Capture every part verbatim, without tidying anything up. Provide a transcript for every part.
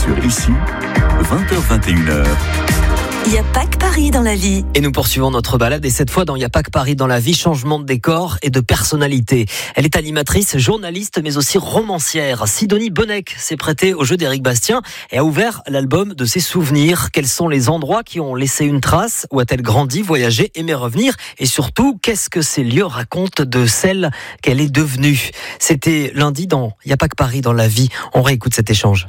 sur Ici, vingt heures vingt et une heures. Il n'y a pas que Paris dans la vie. Et nous poursuivons notre balade et cette fois dans Il n'y a pas que Paris dans la vie, changement de décor et de personnalité. Elle est animatrice, journaliste mais aussi romancière. Sidonie Bonnec s'est prêtée au jeu d'Éric Bastien et a ouvert l'album de ses souvenirs. Quels sont les endroits qui ont laissé une trace? Où a-t-elle grandi, voyagé, aimé revenir? Et surtout, qu'est-ce que ces lieux racontent de celle qu'elle est devenue? C'était lundi dans Il n'y a pas que Paris dans la vie. On réécoute cet échange.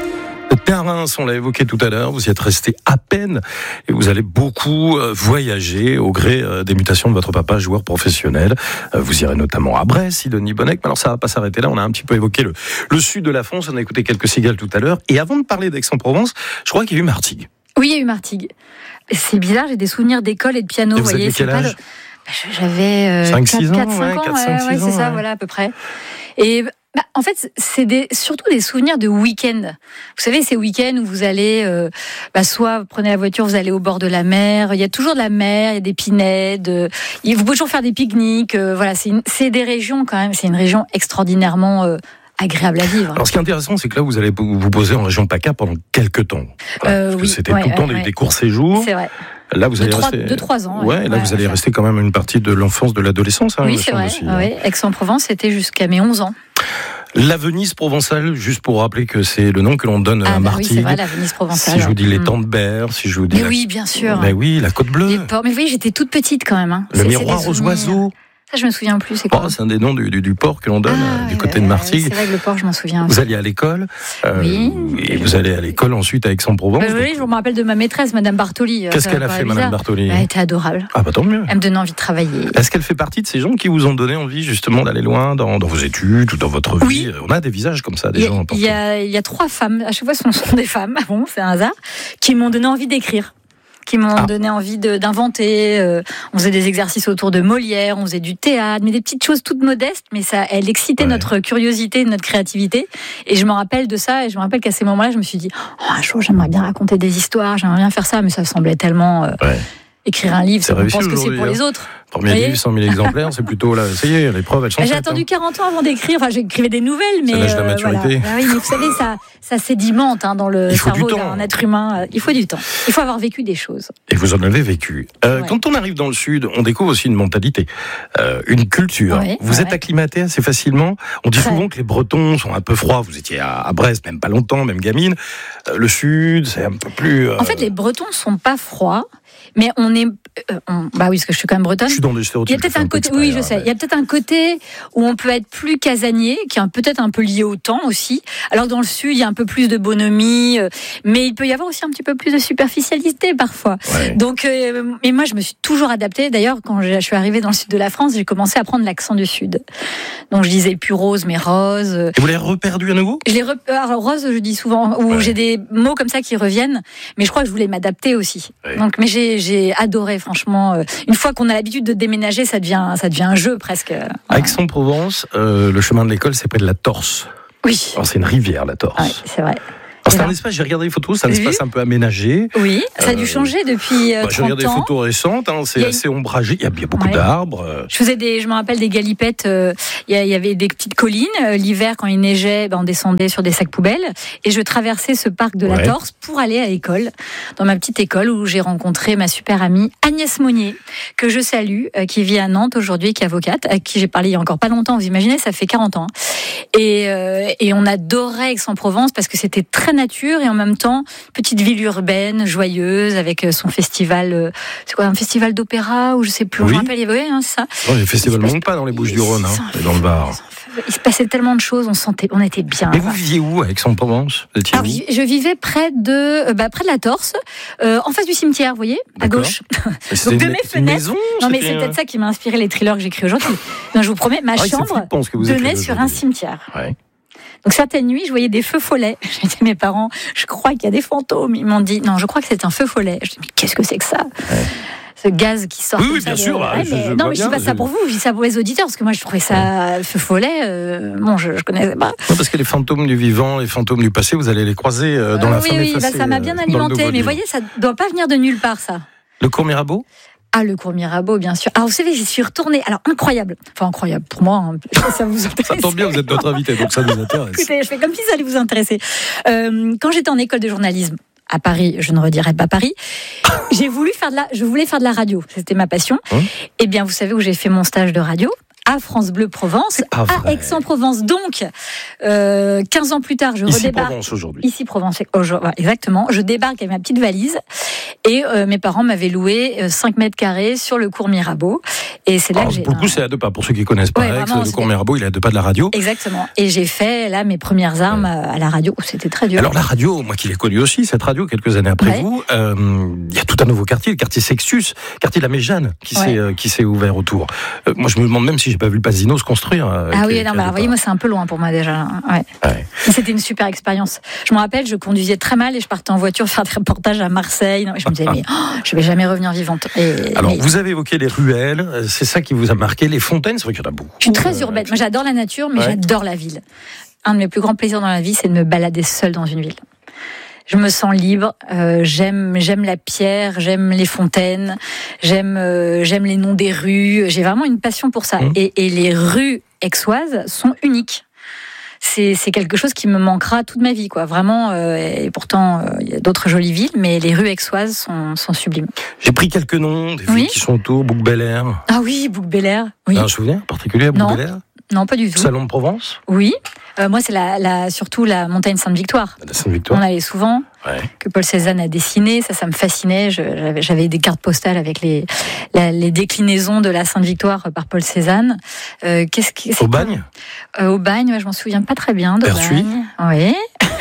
Perrin, on l'a évoqué tout à l'heure, vous y êtes resté à peine et vous allez beaucoup voyager au gré des mutations de votre papa, joueur professionnel. Vous irez notamment à Brest, Sidonie Bonnec, mais alors ça va pas s'arrêter là, on a un petit peu évoqué le, le sud de la France, on a écouté quelques cigales tout à l'heure, et avant de parler d'Aix-en-Provence, je crois qu'il y a eu Martigues. Oui, il y a eu Martigues. C'est bizarre, j'ai des souvenirs d'école et de piano, et vous vous voyez. aviez quel âge ? Le... J'avais euh, cinq six ans, quatre cinq ouais, ans, quatre, ouais, cinq, ouais, six c'est ans, ça, ouais. voilà, à peu près. Et... Bah, en fait, c'est des, surtout des souvenirs de week-end. Vous savez, ces week-ends où vous allez, euh, bah, soit vous prenez la voiture, vous allez au bord de la mer. Il y a toujours de la mer, il y a des pinèdes. Euh, vous pouvez toujours faire des pique-niques. Euh, voilà, c'est, une, c'est des régions quand même. C'est une région extraordinairement euh, agréable à vivre. Alors, ce qui est intéressant, c'est que là, vous allez vous poser en région PACA pendant quelques temps. Voilà, euh, parce que oui, c'était ouais, tout le temps ouais, des, ouais. des courts séjours. C'est vrai. Là, vous de allez trois, rester. De trois ans. Ouais, ouais, là, ouais, vous allez ouais. rester quand même une partie de l'enfance, de l'adolescence. Hein, Oui, c'est vrai. aussi, ouais. Aix-en-Provence, c'était jusqu'à mes onze ans. La Venise provençale, juste pour rappeler que c'est le nom que l'on donne ah, à bah Martigues. Oui, c'est vrai, la Venise provençale. Si je vous dis les mmh. Tentes-Bères, si je vous dis. Mais la... oui, bien sûr. Mais oui, la Côte Bleue. Les ports. Mais vous voyez, j'étais toute petite quand même. Hein. Le c'est, miroir c'est aux oiseaux. Ça, je me souviens plus. C'est quoi oh, C'est un des noms du, du, du port que l'on donne ah, du ouais, côté ouais, de Martigues. C'est vrai que le port, je m'en souviens. Vous alliez à l'école. Euh, oui. Et vous allez à l'école ensuite à Aix-en-Provence. Bah, oui, je me rappelle de ma maîtresse, Madame Bartoli. Qu'est-ce qu'elle a fait, Madame Bartoli ? Elle était adorable. Ah bah tant mieux. Elle me donnait envie de travailler. Est-ce qu'elle fait partie de ces gens qui vous ont donné envie justement d'aller loin dans, dans vos études ou dans votre vie ? Oui. On a des visages comme ça, des il y a, gens importants. Il y, a, il y a trois femmes, à chaque fois ce sont des femmes, bon, c'est un hasard, qui m'ont donné envie d'écrire. qui m'ont ah. donné envie de, d'inventer. Euh, on faisait des exercices autour de Molière, on faisait du théâtre, mais des petites choses toutes modestes, mais ça, elle excitait ouais. notre curiosité, notre créativité. Et je me rappelle de ça, et je me rappelle qu'à ces moments-là, je me suis dit, oh, un jour, j'aimerais bien raconter des histoires, j'aimerais bien faire ça, mais ça semblait tellement... Euh, ouais. Écrire un livre, c'est on pense que c'est pour hein. les autres. Premier livre, cent mille exemplaires, c'est plutôt là, ça y est, les preuves, elles sont J'ai faites, attendu hein. quarante ans avant d'écrire, enfin j'écrivais des nouvelles, mais. C'est l'âge de la maturité. Euh, voilà. Ah oui, mais vous savez, ça, ça sédimente hein, dans le cerveau d'un être humain. Il faut du temps. Il faut avoir vécu des choses. Et vous en avez vécu. Euh, ouais. Quand on arrive dans le Sud, on découvre aussi une mentalité, euh, une culture. Ouais, vous ouais, êtes ouais. acclimaté assez facilement. On dit ouais. souvent que les Bretons sont un peu froids. Vous étiez à, à Brest, même pas longtemps, même gamine. Euh, le Sud, c'est un peu plus. Euh... En fait, les Bretons sont pas froids. Mais on est, euh, on, bah oui, parce que je suis quand même bretonne. Je suis dans des stéréotypes. Il y a peut-être un côté, oui, je sais. Il y a peut-être un côté où on peut être plus casanier, qui est peut-être un peu lié au temps aussi. Alors que dans le sud, il y a un peu plus de bonhomie, euh, mais il peut y avoir aussi un petit peu plus de superficialité parfois. Ouais. Donc, euh, et moi, je me suis toujours adaptée. D'ailleurs, quand je suis arrivée dans le sud de la France, j'ai commencé à prendre l'accent du sud. Donc, je disais plus rose, mais rose. Et vous l'avez reperdu à nouveau ? Je l'ai re... Alors, rose, je dis souvent, où ouais. j'ai des mots comme ça qui reviennent, mais je crois que je voulais m'adapter aussi. Ouais. Donc, mais j'ai J'ai adoré, franchement. Une fois qu'on a l'habitude de déménager, ça devient, ça devient un jeu presque. Voilà. À Aix-en-Provence, euh, le chemin de l'école, c'est près de la Torse. Oui. Alors, c'est une rivière, la Torse. Oui, c'est vrai. Alors, c'est un espace, j'ai regardé les photos, c'est un espace un peu aménagé. Oui, ça a dû changer depuis euh, bah, trente ans. J'ai regardé les photos récentes, hein, c'est assez une... ombragé, il y a bien beaucoup ouais. d'arbres. Je faisais des, je me rappelle des galipettes, euh, il y avait des petites collines. Euh, l'hiver, quand il neigeait, ben, on descendait sur des sacs poubelles. Et je traversais ce parc de la ouais. Torse pour aller à l'école, dans ma petite école où j'ai rencontré ma super amie Agnès Monnier, que je salue, euh, qui vit à Nantes aujourd'hui, qui est avocate, à qui j'ai parlé il y a encore pas longtemps. Vous imaginez, ça fait quarante ans. Et, euh, et on adorait Aix-en-Provence parce que c'était très nature et en même temps petite ville urbaine joyeuse avec son festival euh, c'est quoi un festival d'opéra ou je sais plus oui. je me rappelle il y avait hein, ça non, le festival ne monte pas dans les Bouches-du-Rhône hein, et dans le Var il se passait tellement de choses on sentait on était bien mais vous viviez où à Aix-en-Provence? Alors, je vivais près de bah, près de la Torse euh, en face du cimetière vous voyez à D'accord. gauche donc de mes fenêtres maison, non mais c'est peut-être ça qui m'a inspiré les thrillers que j'écris aujourd'hui non, je vous promets ma ah, chambre donnait sur un cimetière ouais. Donc certaines nuits, je voyais des feux follets. J'ai dit à mes parents, je crois qu'il y a des fantômes. Ils m'ont dit, non, je crois que c'est un feu follet. Je dis, mais qu'est-ce que c'est que ça ouais. Ce gaz qui sort. Oui, comme oui, ça bien de... sûr. Ouais, je, mais... je non, mais je dis pas je... ça pour vous, je dis ça pour les auditeurs, parce que moi, je trouvais ça ouais. feu follet. Euh... Bon, je, je connaissais pas. Non, parce que les fantômes du vivant, les fantômes du passé, vous allez les croiser dans euh, la oui, fin oui, effacée. Bah, ça m'a bien alimenté. Mais vous voyez, ça doit pas venir de nulle part, ça. Le cours Mirabeau. Ah, le cours Mirabeau, bien sûr. Alors, vous savez, j'y suis retournée. Alors, incroyable. Enfin, incroyable pour moi. Hein. Ça vous intéresse. Ça tombe bien, vous êtes notre invité, donc ça nous intéresse. Écoutez, je fais comme si ça allait vous intéresser. Euh, quand j'étais en école de journalisme à Paris, je ne redirai pas Paris, j'ai voulu faire de la, je voulais faire de la radio. C'était ma passion. Hum. Eh bien, vous savez où j'ai fait mon stage de radio ? À France Bleu Provence, à Aix-en-Provence. Donc, euh, quinze ans plus tard, je Ici redébarque. Provence aujourd'hui. Ici Provence, aujourd'hui, exactement. Je débarque avec ma petite valise et euh, mes parents m'avaient loué euh, cinq mètres carrés sur le cours Mirabeau. Et c'est là Alors, que j'ai. Pour le coup, c'est à deux pas. Pour ceux qui connaissent pas, ouais, Aix, le cours Mirabeau, il est à deux pas de la radio. Exactement. Et j'ai fait là mes premières armes ouais. à la radio. C'était très dur. Alors la radio, moi qui l'ai connue aussi, cette radio quelques années après ouais. vous, il euh, y a tout un nouveau quartier, le quartier Sextus, quartier de la Méjane, qui ouais. s'est euh, qui s'est ouvert autour. Euh, moi, je me demande même si j'ai pas vu le Pasino se construire. Euh, ah oui, non, bah, vous voyez, moi c'est un peu loin pour moi déjà. Ouais. Ouais. C'était une super expérience. Je me rappelle, je conduisais très mal et je partais en voiture faire des reportages à Marseille. Non, je me disais, mais oh, je vais jamais revenir vivante. Et, Alors, mais... vous avez évoqué les ruelles, c'est ça qui vous a marqué, les fontaines, c'est vrai qu'il y en a beaucoup. Je suis très urbaine. Moi, j'adore la nature, mais ouais. j'adore la ville. Un de mes plus grands plaisirs dans la vie, c'est de me balader seule dans une ville. Je me sens libre, euh, j'aime j'aime la pierre, j'aime les fontaines, j'aime euh, j'aime les noms des rues. J'ai vraiment une passion pour ça. Mmh. Et, et les rues aixoises sont uniques. C'est, c'est quelque chose qui me manquera toute ma vie, quoi. Vraiment. Euh, et pourtant, il euh, y a d'autres jolies villes, mais les rues aixoises sont, sont sublimes. J'ai pris quelques noms des oui. villes qui sont autour. Bouc-Bel-Air. Ah oui, Bouc-Bel-Air. Oui. Un souvenir particulier à Bouc-Bel-Air ? Non, pas du tout. Salon de Provence ? Oui. Euh, moi, c'est la, la, surtout la montagne Sainte-Victoire. La Sainte-Victoire. On allait souvent, ouais. que Paul Cézanne a dessiné. Ça, ça me fascinait. Je, j'avais, j'avais des cartes postales avec les, la, les déclinaisons de la Sainte-Victoire par Paul Cézanne. Euh, qu'est-ce qui, Au Bagne euh, Au Bagne, ouais, je m'en souviens pas très bien. Pertuis. Oui.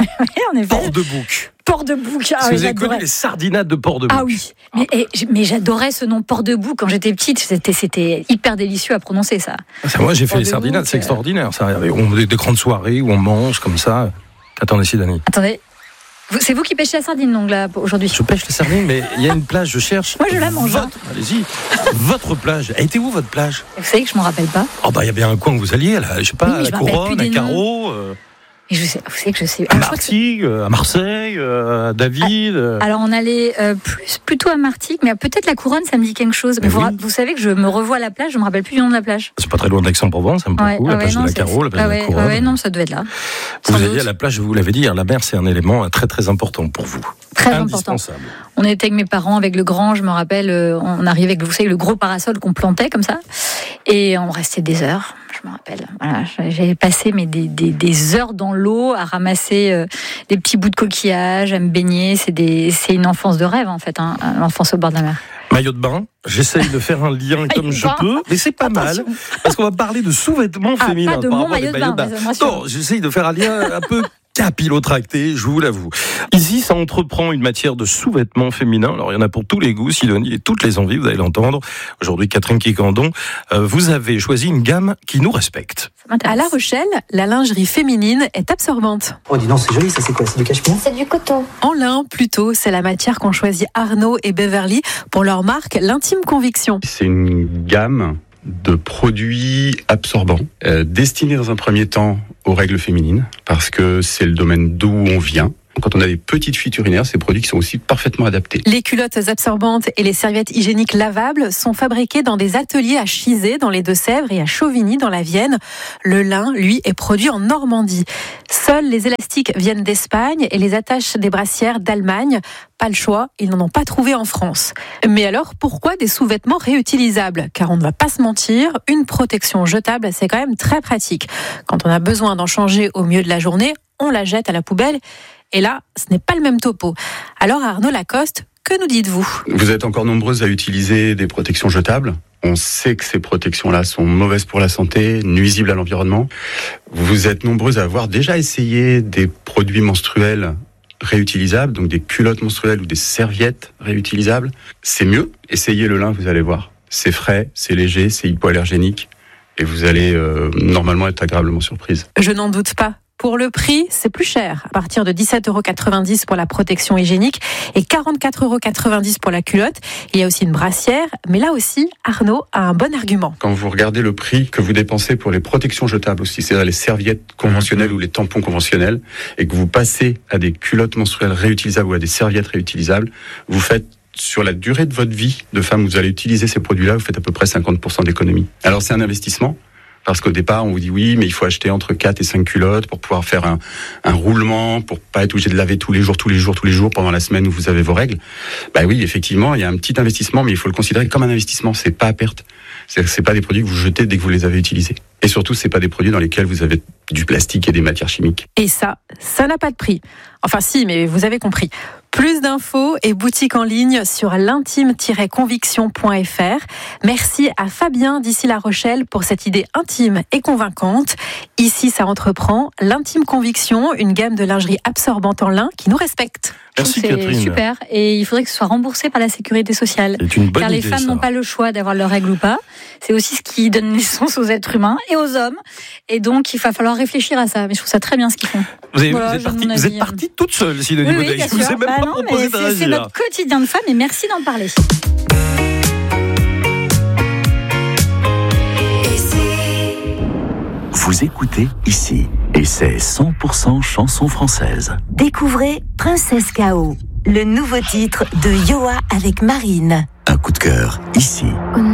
en effet. Port-de-Bouc. Port-de-Bouc. Ah, oui, vous avez j'adorais. connu les sardinades de Port-de-Bouc. Ah oui, mais, et, mais j'adorais ce nom Port-de-Bouc quand j'étais petite. C'était, c'était hyper délicieux à prononcer, ça. Ah, moi, j'ai fait les sardinades, c'est extraordinaire. Ça, on a des, des grandes soirées où on mange comme ça. Attendez, Sidonie. Attendez. C'est vous qui pêchez la sardine, donc, là, aujourd'hui ? Je pêche la sardine, mais il y a une plage, je cherche. Moi, je la mange. Votre, allez-y. Votre plage. Elle était où, votre plage ? Vous savez que je m'en rappelle pas. Oh, bah, il y a bien un coin où vous alliez, là. Je sais pas, oui, à la Couronne, à Carreau. Euh... Et je sais, vous savez que je sais. À Martigues, à Marseille, à David. Alors on allait euh, plus plutôt à Martigues, mais peut-être la Couronne, ça me dit quelque chose. Mais, mais vous, oui. vous savez que je me revois à la plage, je me rappelle plus du nom de la plage. C'est pas très loin d'Aix-en-Provence, ça me ouais, beaucoup. Ah la ouais, plage non, de la Carreau, la plage ah de ouais, la Couronne. Ouais, non, ça devait être là. Vous alliez à la plage, vous l'avez dit, la mer, c'est un élément très très important pour vous. Très important. On était avec mes parents, avec le grand, je me rappelle, on arrivait avec, vous savez, le gros parasol qu'on plantait comme ça, et on restait des heures. Je me rappelle. Voilà, j'avais passé mais des, des, des heures dans l'eau à ramasser euh, des petits bouts de coquillage, à me baigner. C'est, des, c'est une enfance de rêve en fait, hein, l'enfance au bord de la mer. Maillot de bain, j'essaye de faire un lien comme je peux, mais c'est pas Attention. mal, parce qu'on va parler de sous-vêtements ah, féminins. Pas de mon maillot de bain, bain. Non, j'essaye de faire un lien un peu capillotracté, je vous l'avoue. Ici, ça entreprend une matière de sous-vêtements féminins. Alors, il y en a pour tous les goûts, Sidonie, et toutes les envies, vous allez l'entendre. Aujourd'hui, Catherine Quicandon, euh, vous avez choisi une gamme qui nous respecte. À La Rochelle, la lingerie féminine est absorbante. Oh, dis donc, c'est joli, ça c'est quoi ? C'est du cachemire ? C'est du coton. En lin, plutôt, c'est la matière qu'ont choisi Arnaud et Beverly pour leur marque L'Intime Conviction. C'est une gamme de produits absorbants, euh, destinés dans un premier temps aux règles féminines, parce que c'est le domaine d'où on vient. Quand on a des petites fuites urinaires, ces produits qui sont aussi parfaitement adaptés. Les culottes absorbantes et les serviettes hygiéniques lavables sont fabriquées dans des ateliers à Chizé, dans les Deux-Sèvres, et à Chauvigny, dans la Vienne. Le lin, lui, est produit en Normandie. Seuls les élastiques viennent d'Espagne et les attaches des brassières d'Allemagne. Pas le choix, ils n'en ont pas trouvé en France. Mais alors, pourquoi des sous-vêtements réutilisables ? Car on ne va pas se mentir, une protection jetable, c'est quand même très pratique. Quand on a besoin d'en changer au milieu de la journée, on la jette à la poubelle. Et là, ce n'est pas le même topo. Alors Arnaud Lacoste, que nous dites-vous ? Vous êtes encore nombreuses à utiliser des protections jetables. On sait que ces protections-là sont mauvaises pour la santé, nuisibles à l'environnement. Vous êtes nombreuses à avoir déjà essayé des produits menstruels réutilisables, donc des culottes menstruelles ou des serviettes réutilisables. C'est mieux. Essayez le lin, vous allez voir. C'est frais, c'est léger, c'est hypoallergénique. Et vous allez euh, normalement être agréablement surprise. Je n'en doute pas. Pour le prix, c'est plus cher, à partir de dix-sept euros quatre-vingt-dix pour la protection hygiénique et quarante-quatre euros quatre-vingt-dix pour la culotte. Il y a aussi une brassière, mais là aussi, Arnaud a un bon argument. Quand vous regardez le prix que vous dépensez pour les protections jetables aussi, c'est-à-dire les serviettes conventionnelles mmh. ou les tampons conventionnels, et que vous passez à des culottes menstruelles réutilisables ou à des serviettes réutilisables, vous faites sur la durée de votre vie de femme, vous allez utiliser ces produits-là, vous faites à peu près cinquante pour cent d'économie. Alors c'est un investissement, parce qu'au départ, on vous dit oui, mais il faut acheter entre quatre et cinq culottes pour pouvoir faire un, un roulement, pour pas être obligé de laver tous les jours, tous les jours, tous les jours pendant la semaine où vous avez vos règles. Bah oui, effectivement, il y a un petit investissement, mais il faut le considérer comme un investissement, c'est pas à perte. C'est, c'est pas des produits que vous jetez dès que vous les avez utilisés. Et surtout, c'est pas des produits dans lesquels vous avez du plastique et des matières chimiques. Et ça, ça n'a pas de prix. Enfin si, mais vous avez compris. Plus d'infos et boutiques en ligne sur l'intime tiret conviction point f r. Merci à Fabien d'ici La Rochelle pour cette idée intime et convaincante. Ici, ça entreprend l'Intime Conviction, une gamme de lingerie absorbante en lin qui nous respecte. Merci c'est Catherine. Super. Et il faudrait que ce soit remboursé par la sécurité sociale. C'est une bonne Car les idée, femmes ça. n'ont pas le choix d'avoir leurs règles ou pas. C'est aussi ce qui donne naissance aux êtres humains et aux hommes. Et donc, il va falloir réfléchir à ça. Mais je trouve ça très bien ce qu'ils font. Vous, avez, Voilà, vous êtes je partie, donne mon vous êtes avis. partie toute seule, Sidonie Oui, oui, Bonnec. bien Je vous ai sûr. même Bah pas non, proposé mais de c'est, c'est réagir. notre quotidien de femme et merci d'en parler. Vous écoutez ici, et c'est cent pour cent chanson française. Découvrez Princesse K O, le nouveau titre de Yoa avec Marine. Un coup de cœur, ici.